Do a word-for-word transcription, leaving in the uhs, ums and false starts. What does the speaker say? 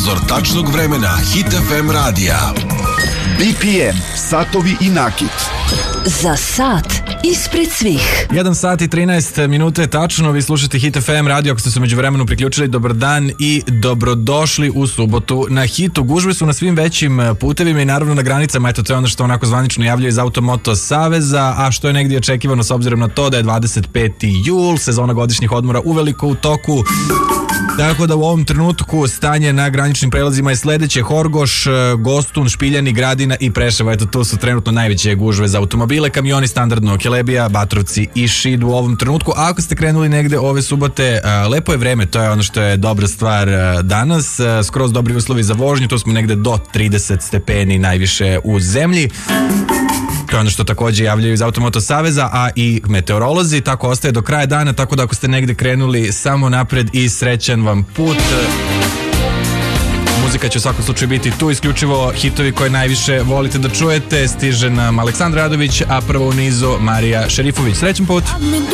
Obzor tačnog vremena Hit F M radija. B P M, satovi i nakit. Za sat ispred svih. jedan sat i trinaest minuta je tačno, vi slušate Hit F M radio, ako ste se među vremenu priključili, dobar dan i dobrodošli u subotu na Hitu. Gužve su na svim većim putevima i naravno na granicama, eto to je ono što onako zvanično javljaju iz Automoto Saveza, a što je negdje očekivano s obzirom na to da je dvadeset peti jul, sezona godišnjih odmora uveliko u toku. Tako da u ovom trenutku stanje na graničnim prelazima je sledeće: Horgoš, Gostun, Špiljani, Gradina i Preševo. Eto, tu su trenutno najveće gužve za automobile, kamioni standardno Kelebija, Batrovci i Šid u ovom trenutku. A ako ste krenuli negde ove subote, lepo je vreme, to je ono što je dobra stvar danas. Skroz dobri uslovi za vožnju, tu smo negde do trideset stepeni najviše u zemlji. To je ono što takođe javljaju iz Automoto Saveza, a i meteorolozi. Tako ostaje do kraja dana, tako da ako ste negde krenuli, samo napred i srećan vam put. Muzika će u svakom slučaju biti tu, isključivo hitovi koje najviše volite da čujete. Stiže nam Aleksandar Radović, a prvo u nizu Marija Šerifović. Srećan put!